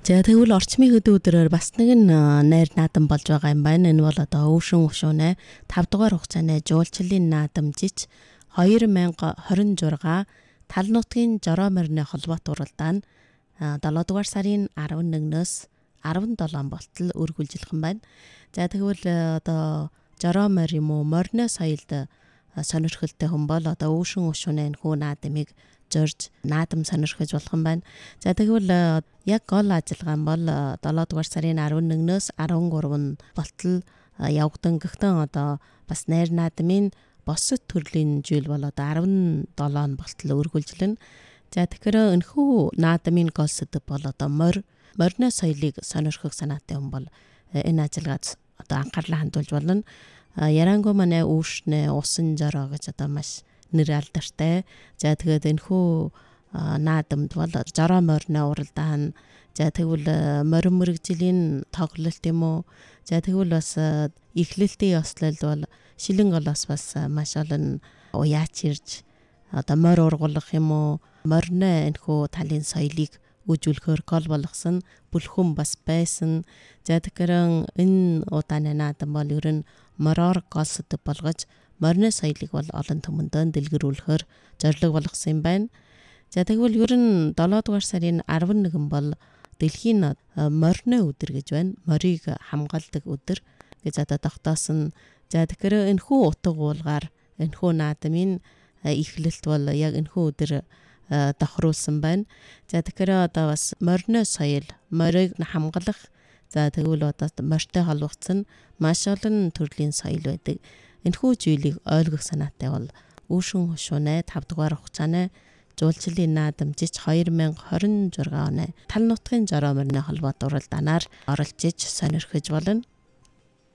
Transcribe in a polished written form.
За тэгвэл орчмын хөдөө өдрөөр бас нэгэн найр наадам болж байгаа юм байна. Энэ бол одоо өвшин өшөөнэ 5 дугаар хугацааны жуулчлалын наадамжиж 2026 тал нутгийн жороо морины холбоот уралдаан 7 дугаар сарын 11-өөс 17 болтол үргэлжлэх юм байна. За тэгвэл одоо жороо морь юм уу морины соёлд сонирхолтой хүн бол одоо өвшин өшөөнэ энэ хүү наадамыг зорж наадам сонирхож болох юм байна. За тэгвэл яг гол ажиллагаа нь бол 7 дугаар сарын 11-өөс 13 болтол явагдан. Гэхдээ одоо бас найр наадмын босод төрлийн жил бол одоо 17 болтол үргэлжлэнэ. За тэгэхээр энэхүү наадмын гол сэдэв бол одоо морины соёлыг сонирхох санаатай хүн бол энэ ажиллагаач одоо анхаарлаа хандуулж болно. Ярангуй манай өвшнэ усан жороо гэж одоо маш нэр алдартай. За тэгээд энэхүү наадамд бол жороо морины уралдаан, за тэгвэл морин мэрэгжлийн тоглолт юм уу. За тэгвэл бас эхлэлтийн ёслол бол шилэн голоос бас маш олон уяач ирж одоо морь ургуулах юм уу, морины энэхүү талын соёлыг үжүүлэхээр гол болгосон бүлхэн бас байсан. За тэгэхээр энэ удааны наадам бол ер нь мороор гол сэдэв болгож морины соёлыг бол олон түмэндээ дэлгэрүүлэхээр зорилго болгосон юм байна. За тэгвэл ер нь 7 дугаар сарын 11 бол дэлхийн морины өдөр гэж байна. Морийг хамгаалдаг өдөр гэж одоо тогтоосон. За тэгэхээр энэхүү утга уулгаар энэхүү наадмын эхлэлт бол яг энэхүү өдөр тохируулсан байна. За тэгэхээр одоо бас морины соёл, морийг хамгаалах, за тэгвэл одоо морьтой холбогдсон маш олон төрлийн соёл байдаг. Энэхүү зүйлийг ойлгох санаатай бол өвшин өшөөнэ 5 дугаар хугацааны жуулчлалын наадамжиж 2026 оны тал нутгийн жороо морины холбоот уралдаанаар оролцож сонирхож болно.